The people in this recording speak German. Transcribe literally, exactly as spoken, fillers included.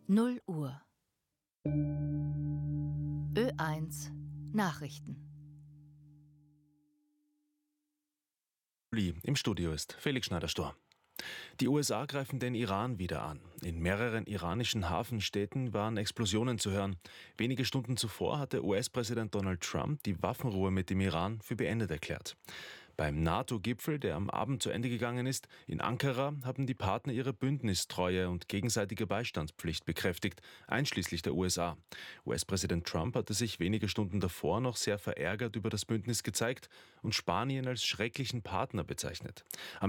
null Uhr. Ö eins Nachrichten. Im Studio ist Felix Schneider-Stor. Die U S A greifen den Iran wieder an. In mehreren iranischen Hafenstädten waren Explosionen zu hören. Wenige Stunden zuvor hatte U S-Präsident Donald Trump die Waffenruhe mit dem Iran für beendet erklärt. Beim NATO-Gipfel, der am Abend zu Ende gegangen ist, in Ankara, haben die Partner ihre Bündnistreue und gegenseitige Beistandspflicht bekräftigt, einschließlich der U S A. U S-Präsident Trump hatte sich wenige Stunden davor noch sehr verärgert über das Bündnis gezeigt und Spanien als schrecklichen Partner bezeichnet. Am